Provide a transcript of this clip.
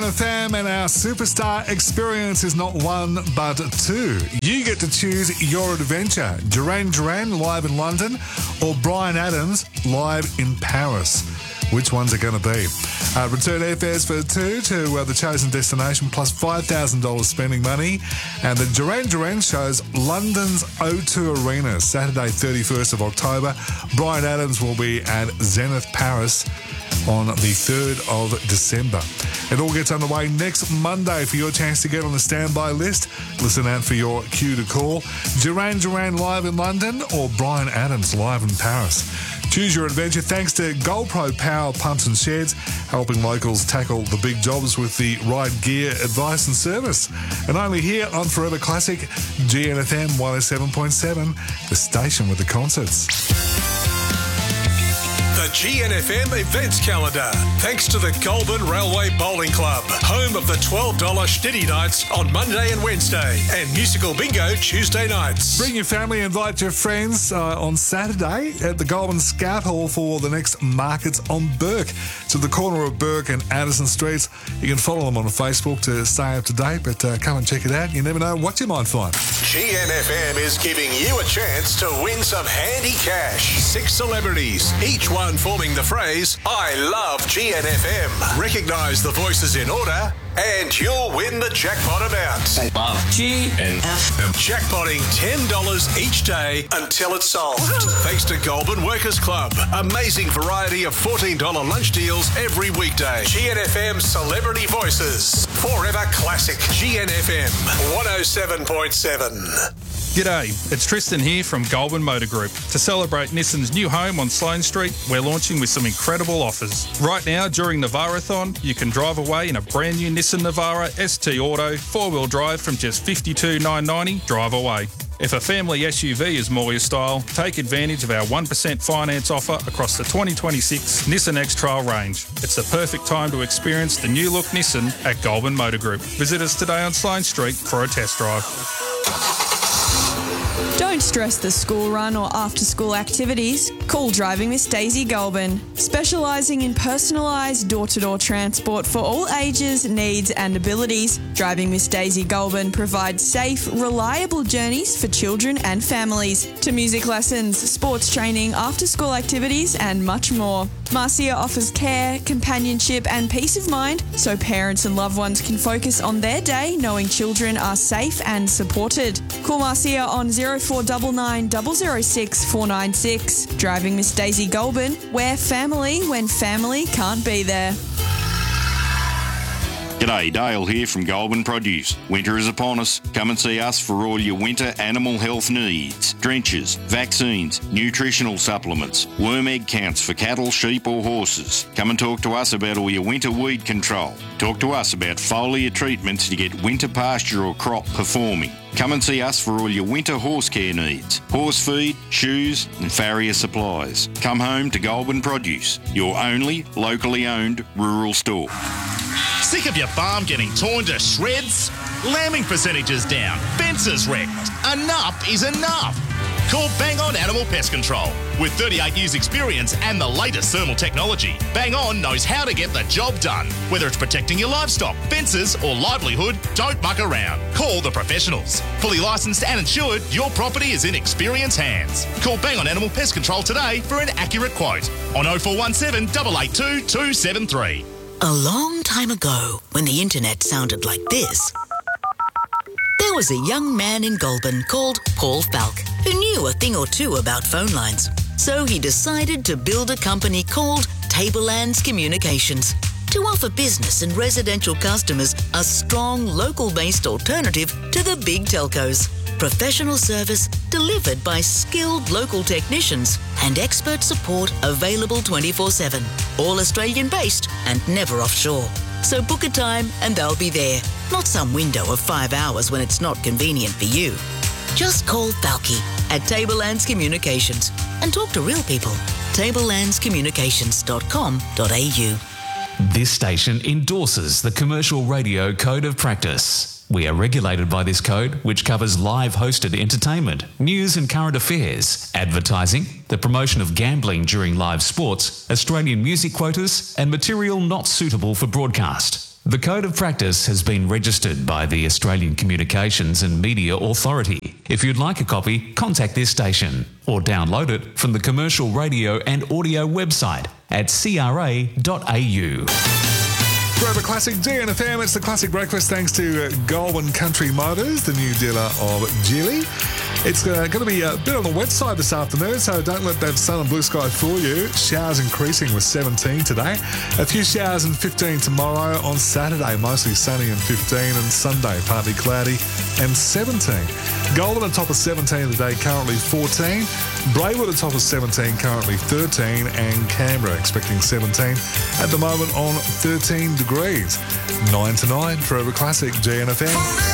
FM, and our superstar experience is not one but two. You get to choose your adventure. Duran Duran live in London or Bryan Adams live in Paris. Which one's it going to be? Return airfares for two to the chosen destination plus $5,000 spending money. And the Duran Duran show's London's O2 Arena, Saturday 31st of October. Bryan Adams will be at Zenith Paris on the 3rd of December. It all gets underway next Monday. For your chance to get on the standby list, listen out for your cue to call. Duran Duran live in London or Bryan Adams live in Paris. Choose your adventure thanks to GoldPro Power Pumps and Sheds, helping locals tackle the big jobs with the right gear, advice and service. And only here on Forever Classic, GNFM 107.7, the station with the concerts. The GNFM events calendar. Thanks to the Goulburn Railway Bowling Club, home of the $12 Schnitty Nights on Monday and Wednesday, and Musical Bingo Tuesday nights. Bring your family, invite your friends on Saturday at the Goulburn Scout Hall for the next Markets on Burke. It's at the corner of Burke and Addison Streets. You can follow them on Facebook to stay up to date, but come and check it out. You never know what you might find. GNFM is giving you a chance to win some handy cash. 6 celebrities, each one forming the phrase, I love GNFM. Recognise the voices in order and you'll win the jackpot amount. I love GNFM. Jackpotting $10 each day until it's solved. Thanks to Goulburn Workers Club. Amazing variety of $14 lunch deals every weekday. GNFM Celebrity Voices. Forever Classic. GNFM 107.7. G'day, it's Tristan here from Goulburn Motor Group. To celebrate Nissan's new home on Sloane Street, we're launching with some incredible offers. Right now, during Navarathon, you can drive away in a brand new Nissan Navara ST Auto 4-wheel drive from just $52,990 drive away. If a family SUV is more your style, take advantage of our 1% finance offer across the 2026 Nissan X-Trail range. It's the perfect time to experience the new look Nissan at Goulburn Motor Group. Visit us today on Sloane Street for a test drive. Don't stress the school run or after-school activities. Call Driving Miss Daisy Goulburn, specialising in personalised door-to-door transport for all ages, needs and abilities. Driving Miss Daisy Goulburn provides safe, reliable journeys for children and families to music lessons, sports training, after-school activities and much more. Marcia offers care, companionship and peace of mind so parents and loved ones can focus on their day knowing children are safe and supported. Call Marcia on 0499 006 496. Driving Miss Daisy Goulburn, where family when family can't be there. G'day, Dale here from Goulburn Produce. Winter is upon us. Come and see us for all your winter animal health needs. Drenches, vaccines, nutritional supplements, worm egg counts for cattle, sheep or horses. Come and talk to us about all your winter weed control. Talk to us about foliar treatments to get winter pasture or crop performing. Come and see us for all your winter horse care needs. Horse feed, shoes and farrier supplies. Come home to Goulburn Produce, your only locally owned rural store. Sick of your farm getting torn to shreds? Lambing percentages down, fences wrecked. Enough is enough. Call Bang On Animal Pest Control. With 38 years experience and the latest thermal technology, Bang On knows how to get the job done. Whether it's protecting your livestock, fences or livelihood, don't muck around. Call the professionals. Fully licensed and insured, your property is in experienced hands. Call Bang On Animal Pest Control today for an accurate quote on 0417 882 273. A long time ago, when the internet sounded like this, there was a young man in Goulburn called Paul Falk who knew a thing or two about phone lines. So he decided to build a company called Tablelands Communications to offer business and residential customers a strong local-based alternative to the big telcos. Professional service delivered by skilled local technicians and expert support available 24/7. All Australian-based and never offshore. So book a time and they'll be there. Not some window of 5 hours when it's not convenient for you. Just call Falky at Tablelands Communications and talk to real people. tablelandscommunications.com.au. This station endorses the Commercial Radio Code of Practice. We are regulated by this code, which covers live hosted entertainment, news and current affairs, advertising, the promotion of gambling during live sports, Australian music quotas, and material not suitable for broadcast. The Code of Practice has been registered by the Australian Communications and Media Authority. If you'd like a copy, contact this station or download it from the Commercial Radio and Audio website at cra.au. Forever Classic GNFM, it's the Classic Breakfast thanks to Goulburn Country Motors, the new dealer of Geely. It's going to be a bit on the wet side this afternoon, so don't let that sun and blue sky fool you. Showers increasing with 17 today. A few showers and 15 tomorrow. On Saturday, mostly sunny and 15, and Sunday, partly cloudy and 17. Goulburn on top of 17 today, currently 14. Braidwood on top of 17, currently 13. And Canberra expecting 17 at the moment on 13 degrees. 9 to 9, Forever Classic GNFM.